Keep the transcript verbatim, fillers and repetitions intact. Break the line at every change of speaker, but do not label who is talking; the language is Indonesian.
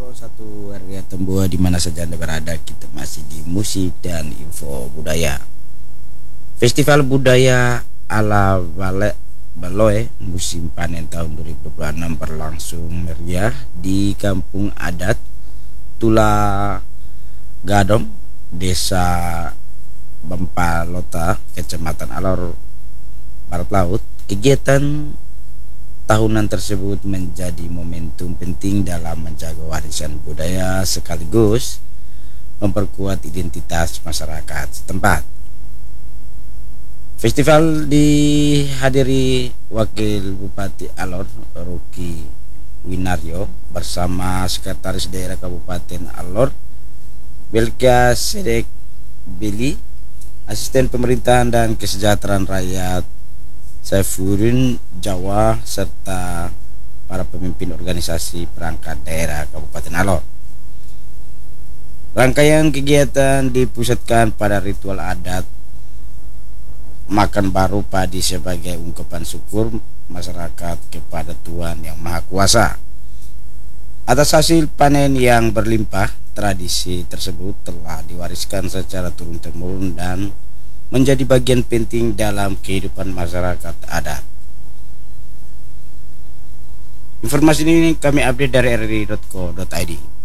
Bro, satu area Tembua di mana saja Anda berada, kita masih di musik dan info budaya. Festival budaya ala Bale Baloe musim panen tahun dua ribu dua puluh enam berlangsung meriah di Kampung Adat Tula Gadong, Desa Bempalota, Kecamatan Alor, Barat Laut. Kegiatan tahunan tersebut menjadi momentum penting dalam menjaga warisan budaya sekaligus memperkuat identitas masyarakat setempat. Festival dihadiri Wakil Bupati Alor, Ruki Winaryo, bersama Sekretaris Daerah Kabupaten Alor, Belka Sedek Bili, Asisten Pemerintahan dan Kesejahteraan Rakyat Saifuddin Jawa, serta para pemimpin organisasi perangkat daerah Kabupaten Alor. Rangkaian kegiatan dipusatkan pada ritual adat makan baru padi sebagai ungkapan syukur masyarakat kepada Tuhan Yang Maha Kuasa atas hasil panen yang berlimpah. Tradisi tersebut telah diwariskan secara turun-temurun dan menjadi bagian penting dalam kehidupan masyarakat adat. Informasi ini kami update dari r r i dot co dot i d.